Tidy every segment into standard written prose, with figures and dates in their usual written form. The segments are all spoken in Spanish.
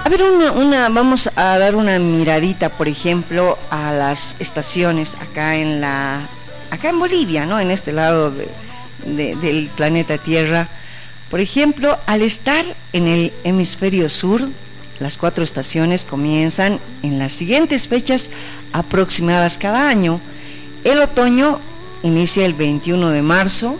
A ver, vamos a dar una miradita, por ejemplo, a las estaciones acá en Bolivia, ¿no? En este lado del planeta Tierra. Por ejemplo, al estar en el hemisferio sur, las 4 estaciones comienzan en las siguientes fechas aproximadas cada año. El otoño inicia el 21 de marzo,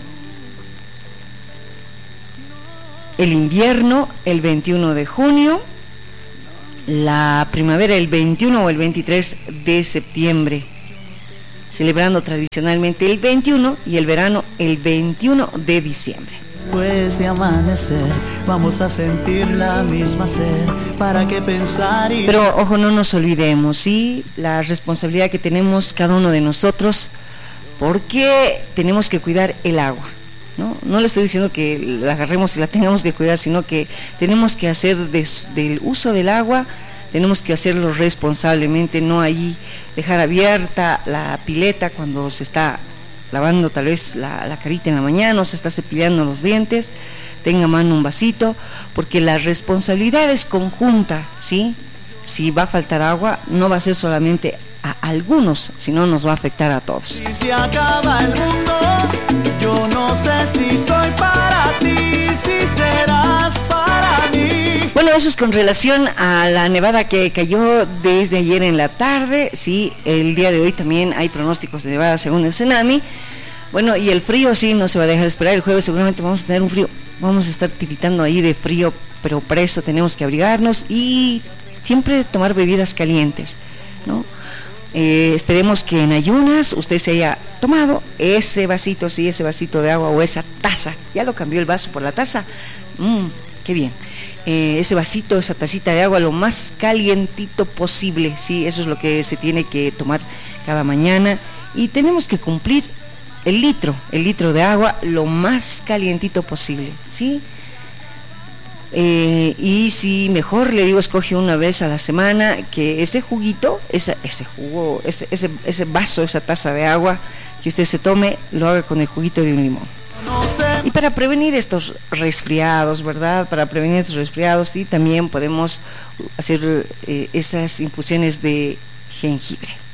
el invierno el 21 de junio, la primavera el 21 o el 23 de septiembre, celebrando tradicionalmente el 21 y el verano el 21 de diciembre. Después de amanecer, vamos a sentir la misma sed, ¿para qué pensar? Pero ojo, no nos olvidemos, ¿sí? La responsabilidad que tenemos cada uno de nosotros, porque tenemos que cuidar el agua, ¿no? No le estoy diciendo que la agarremos y la tengamos que cuidar, sino que tenemos que hacer del uso del agua, tenemos que hacerlo responsablemente, no ahí dejar abierta la pileta cuando se está lavando tal vez la carita en la mañana o se está cepillando los dientes, tenga a mano un vasito, porque la responsabilidad es conjunta, ¿sí? Si va a faltar agua, no va a ser solamente a algunos, sino nos va a afectar a todos. Si se acaba el mundo, yo no sé si soy para ti, si serás para mí. Bueno, eso es con relación a la nevada que cayó desde ayer en la tarde, sí, el día de hoy también hay pronósticos de nevada según el Senami. Bueno, y el frío sí no se va a dejar esperar, el jueves seguramente vamos a tener un frío, vamos a estar tiritando ahí de frío, pero para eso tenemos que abrigarnos y siempre tomar bebidas calientes, ¿no? Esperemos que en ayunas usted se haya tomado ese vasito, sí, ese vasito de agua o esa taza, ya lo cambió el vaso por la taza, qué bien. Ese vasito, esa tacita de agua lo más calientito posible, sí, eso es lo que se tiene que tomar cada mañana y tenemos que cumplir el litro de agua lo más calientito posible, sí. Y si mejor le digo, escoge una vez a la semana que ese juguito, ese jugo, ese vaso, esa taza de agua que usted se tome, lo haga con el juguito de un limón. Y para prevenir estos resfriados, ¿verdad? Para prevenir estos resfriados, sí, también podemos hacer esas infusiones de jengibre.